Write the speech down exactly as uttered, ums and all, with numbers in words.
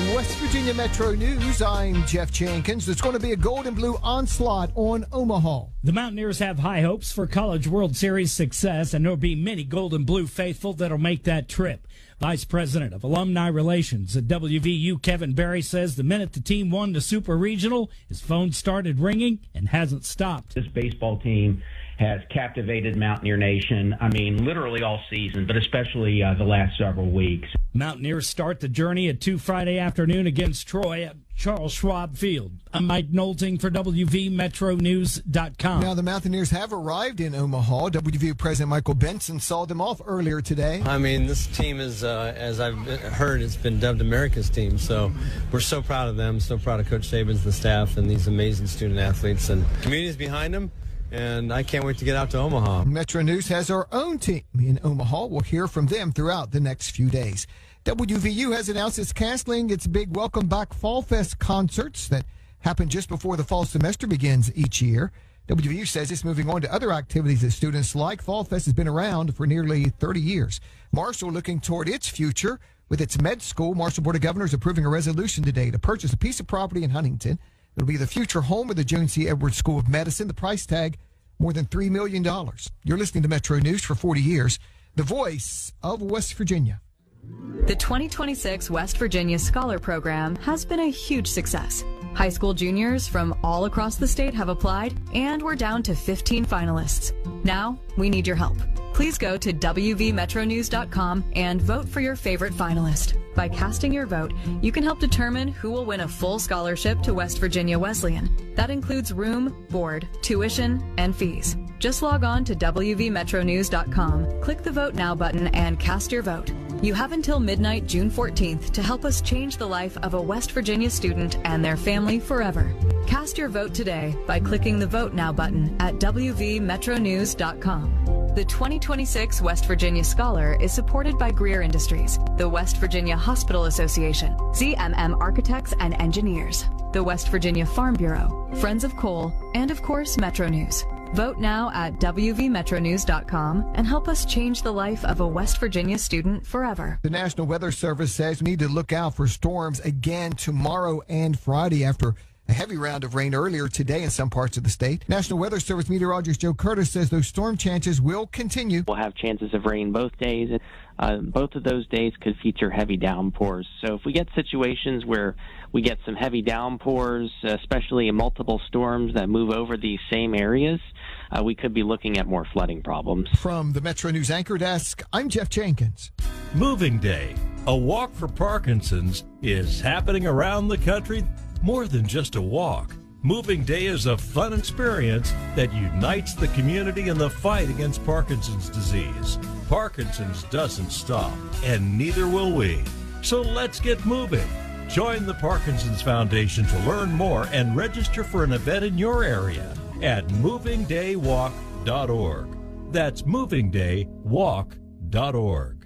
West Virginia Metro News, I'm Jeff Jenkins. There's going to be a gold and blue onslaught on Omaha. The Mountaineers have high hopes for College World Series success, and there'll be many gold and blue faithful that'll make that trip. Vice President of Alumni Relations at W V U, Kevin Berry, says the minute the team won the Super Regional, his phone started ringing and hasn't stopped. This baseball team has captivated Mountaineer Nation, I mean, literally all season, but especially uh, the last several weeks. Mountaineers start the journey at two Friday afternoon against Troy at Charles Schwab Field. I'm Mike Nolting for W V Metro News dot com. Now, the Mountaineers have arrived in Omaha. W V U President Michael Benson saw them off earlier today. I mean, this team is, uh, as I've heard, it's been dubbed America's team. So we're so proud of them, so proud of Coach Sabins, the staff, and these amazing student athletes. And the community's behind them. And I can't wait to get out to Omaha. Metro News has our own team in Omaha. We'll hear from them throughout the next few days. W V U has announced it's canceling its big Welcome Back Fall Fest concerts that happen just before the fall semester begins each year. W V U says it's moving on to other activities that students like. Fall Fest has been around for nearly thirty years. Marshall looking toward its future with its med school. Marshall Board of Governors approving a resolution today to purchase a piece of property in Huntington. It'll be the future home of the Joan C. Edwards School of Medicine. The price tag, more than three million dollars. You're listening to Metro News for forty years, the voice of West Virginia. The twenty twenty-six West Virginia Scholar Program has been a huge success. High school juniors from all across the state have applied, and we're down to fifteen finalists. Now, we need your help. Please go to W V Metro News dot com and vote for your favorite finalist. By casting your vote, you can help determine who will win a full scholarship to West Virginia Wesleyan. That includes room, board, tuition, and fees. Just log on to W V Metro News dot com, click the Vote Now button, and cast your vote. You have until midnight June fourteenth to help us change the life of a West Virginia student and their family forever. Cast your vote today by clicking the Vote Now button at W V Metro News dot com. The twenty twenty-six West Virginia Scholar is supported by Greer Industries, the West Virginia Hospital Association, Z M M Architects and Engineers, the West Virginia Farm Bureau, Friends of Coal, and of course Metro News. Vote now at W V Metro News dot com and help us change the life of a West Virginia student forever. The National Weather Service says we need to look out for storms again tomorrow and Friday after a heavy round of rain earlier today in some parts of the state. National Weather Service meteorologist Joe Curtis says those storm chances will continue. We'll have chances of rain both days. Uh, both of those days could feature heavy downpours. So if we get situations where we get some heavy downpours, especially in multiple storms that move over these same areas, uh, we could be looking at more flooding problems. From the Metro News Anchor Desk, I'm Jeff Jenkins. Moving Day, a walk for Parkinson's, is happening around the country. More than just a walk. Moving Day is a fun experience that unites the community in the fight against Parkinson's disease. Parkinson's doesn't stop, and neither will we. So let's get moving. Join the Parkinson's Foundation to learn more and register for an event in your area at moving day walk dot org. That's moving day walk dot org.